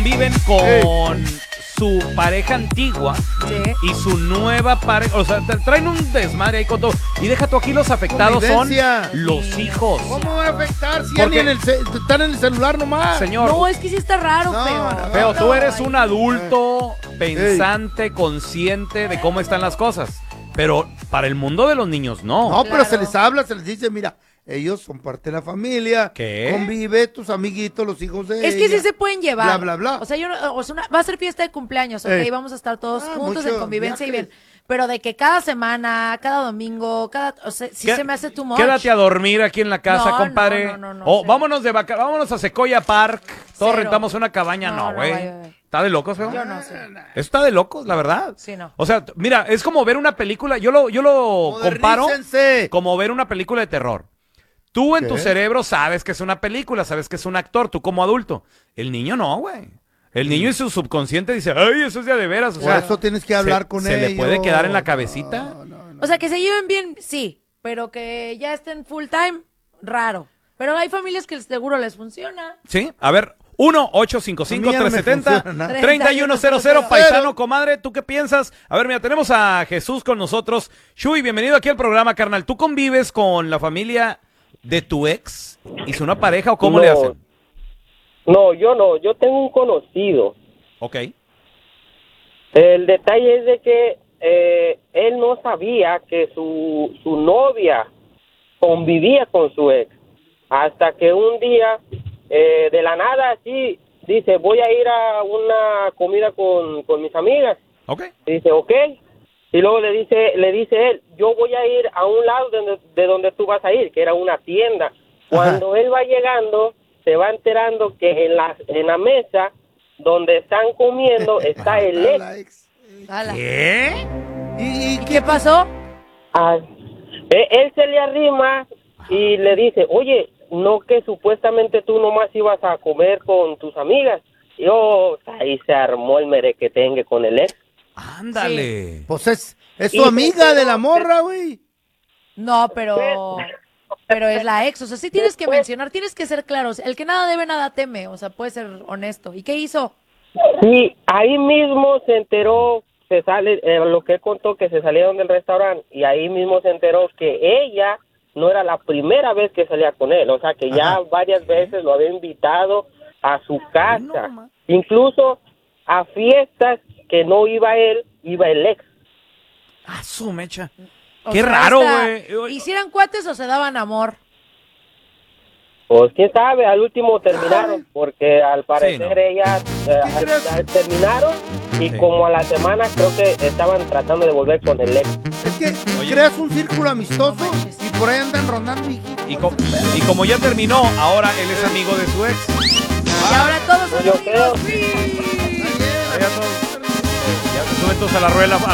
conviven con su pareja antigua y su nueva pareja. O sea, traen un desmadre ahí con todo. Y deja tú, aquí los afectados son los hijos. ¿Cómo va a afectar si están en el celular nomás? Señor. No, es que sí está raro, Feo, tú eres un adulto pensante, consciente de cómo están las cosas. Pero para el mundo de los niños, no. No, pero se les habla, se les dice, mira, ellos son parte de la familia. ¿Qué? Convive, tus amiguitos, los hijos de Es que sí se pueden llevar. Bla, bla, bla. O sea, va a ser fiesta de cumpleaños, ¿ok? Vamos a estar todos juntos en convivencia y bien. Pero de que cada semana, cada domingo, sí se me hace too much. Quédate a dormir aquí en la casa, compadre. No, vámonos vámonos a Sequoia Park. Todos rentamos una cabaña. No, güey. ¿Está de locos, feo? Yo no sé. Está de locos, la verdad. Sí, no. O sea, mira, es como ver una película. Yo lo comparo como ver una película de terror. Tú en tu cerebro sabes que es una película, sabes que es un actor, tú como adulto. El niño no, güey. El niño en su subconsciente dice, ay, eso es de veras. O sea, eso tienes que hablar con ellos. ¿Se le puede quedar en la cabecita? O sea, que se lleven bien, sí. Pero que ya estén full time, raro. Pero hay familias que seguro les funciona. Sí, a ver, 1-855-370-3100, paisano, comadre, ¿tú qué piensas? A ver, mira, tenemos a Jesús con nosotros. Chuy, bienvenido aquí al programa, carnal. ¿Tú convives con la familia de tu ex y su una pareja o cómo le hacen? No, yo no. Yo tengo un conocido. Ok. El detalle es de que él no sabía que su novia convivía con su ex. Hasta que un día, de la nada, así, dice, voy a ir a una comida con mis amigas. Ok. Dice, ok. Y luego le dice él, yo voy a ir a un lado de donde tú vas a ir, que era una tienda. Cuando él va llegando, se va enterando que en la mesa donde están comiendo está el ex. ¿Qué? ¿Y qué pasó? Él se le arrima y le dice, oye, no que supuestamente tú nomás ibas a comer con tus amigas. Y ahí se armó el merequetengue con el ex. Ándale. Sí. Pues es su amiga de la morra, güey. No, pero es la ex. O sea, sí tienes que mencionar, tienes que ser claros. El que nada debe, nada teme. O sea, puede ser honesto. ¿Y qué hizo? Sí, ahí mismo se enteró, se sale, lo que él contó, que se salieron del restaurante. Y ahí mismo se enteró que ella no era la primera vez que salía con él. O sea, que ya varias veces lo había invitado a su casa. Incluso a fiestas que no iba él, iba el ex. Su mecha. Qué raro, güey. ¿Hicieran cuates o se daban amor? Pues quién sabe, al último terminaron, porque al parecer ellas terminaron y como a la semana creo que estaban tratando de volver con el ex. Es que creas un círculo amistoso y por ahí andan rondando y como ya terminó, ahora él es amigo de su ex. Y ahora todos son yo amigos. Ya, sube todos a la rueda.